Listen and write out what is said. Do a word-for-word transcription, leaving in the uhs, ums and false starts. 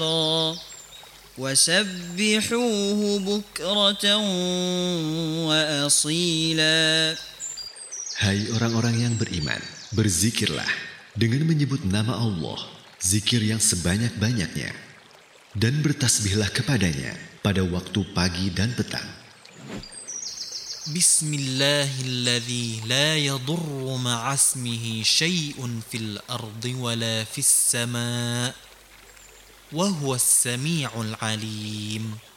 وسبحوه بكرة وأصيلا. Hai orang-orang yang beriman, berzikirlah dengan menyebut nama Allah, zikir yang sebanyak-banyaknya, dan bertasbihlah kepadanya pada waktu pagi dan petang. Bismillahilladzi la yadurru ma'asmihi syai'un fil ardi wala fis sama' wa huwas sami'ul alim.